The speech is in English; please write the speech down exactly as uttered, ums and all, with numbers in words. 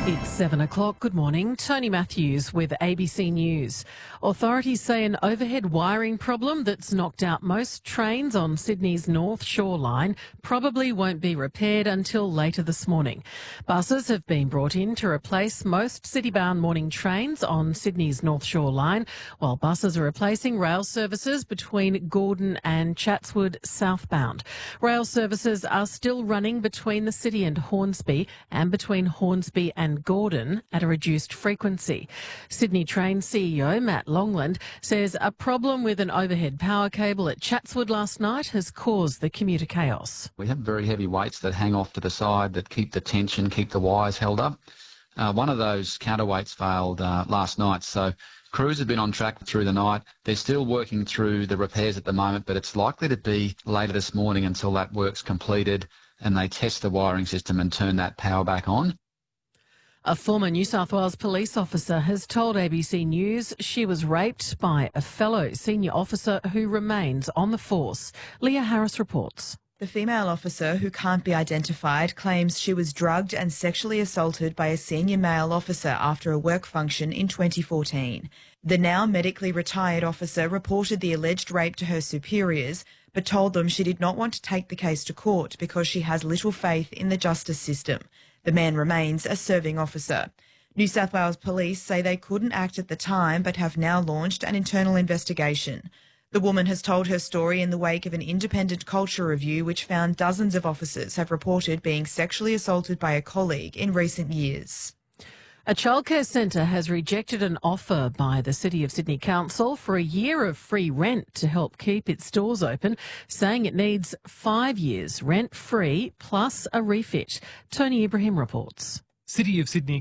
It's seven o'clock. Good morning. Tony Matthews with A B C News. Authorities say an overhead wiring problem that's knocked out most trains on Sydney's North Shore line probably won't be repaired until later this morning. Buses have been brought in to replace most city-bound morning trains on Sydney's North Shore line, while buses are replacing rail services between Gordon and Chatswood southbound. Rail services are still running between the city and Hornsby and between Hornsby and Gordon at a reduced frequency. Sydney Train C E O Matt Longland says a problem with an overhead power cable at Chatswood last night has caused the commuter chaos. We have very heavy weights that hang off to the side that keep the tension, keep the wires held up. Uh, one of those counterweights failed uh, last night, so crews have been on track through the night. They're still working through the repairs at the moment, but it's likely to be later this morning until that work's completed and they test the wiring system and turn that power back on. A former New South Wales police officer has told A B C News she was raped by a fellow senior officer who remains on the force. Leah Harris reports. The female officer, who can't be identified, claims she was drugged and sexually assaulted by a senior male officer after a work function in twenty fourteen. The now medically retired officer reported the alleged rape to her superiors, but told them she did not want to take the case to court because she has little faith in the justice system. The man remains a serving officer. New South Wales Police say they couldn't act at the time but have now launched an internal investigation. The woman has told her story in the wake of an independent culture review which found dozens of officers have reported being sexually assaulted by a colleague in recent years. A childcare centre has rejected an offer by the City of Sydney Council for a year of free rent to help keep its stores open, saying it needs five years rent-free plus a refit. Tony Ibrahim reports. City of Sydney